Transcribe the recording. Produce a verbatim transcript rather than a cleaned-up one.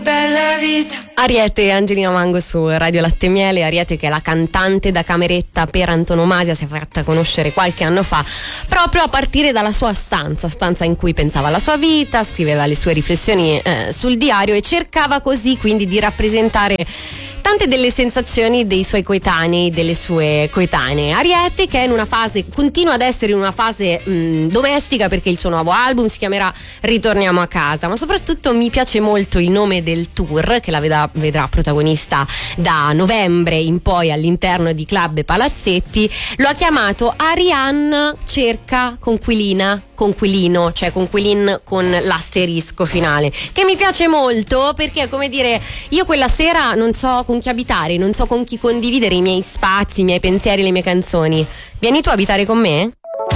Bella vita. Ariete e Angelina Mango su Radio Latte e Miele. Ariete, che è la cantante da cameretta per antonomasia, si è fatta conoscere qualche anno fa proprio a partire dalla sua stanza, stanza in cui pensava alla sua vita, scriveva le sue riflessioni eh, sul diario e cercava così quindi di rappresentare tante delle sensazioni dei suoi coetanei, delle sue coetanee. Ariete, che è in una fase, continua ad essere in una fase mh, domestica, perché il suo nuovo album si chiamerà Ritorniamo a casa, ma soprattutto mi piace molto il nome del tour che la vedrà, vedrà protagonista da novembre in poi all'interno di club e palazzetti. Lo ha chiamato Arianna cerca conquilina, conquilino, cioè conquilin con l'asterisco finale, che mi piace molto perché, come dire, io quella sera non so con chi abitare, non so con chi condividere i miei spazi, i miei pensieri, le mie canzoni. Vieni tu a abitare con me?